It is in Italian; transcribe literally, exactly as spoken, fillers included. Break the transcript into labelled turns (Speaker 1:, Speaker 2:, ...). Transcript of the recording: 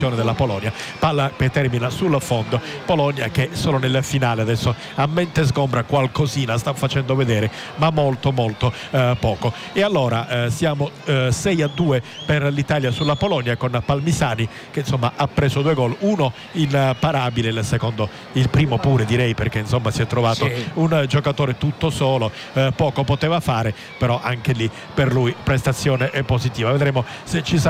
Speaker 1: della Polonia, palla che termina sul fondo. Polonia che solo nel finale adesso a mente sgombra qualcosina sta facendo vedere, ma molto molto eh, poco. E allora eh, siamo eh, sei a due per l'Italia sulla Polonia, con Palmisani che insomma ha preso due gol, uno imparabile, il secondo, il primo pure direi, perché insomma si è trovato
Speaker 2: Sì.
Speaker 1: un giocatore tutto solo, eh, poco poteva fare, però anche lì per lui prestazione positiva. Vedremo se ci sarà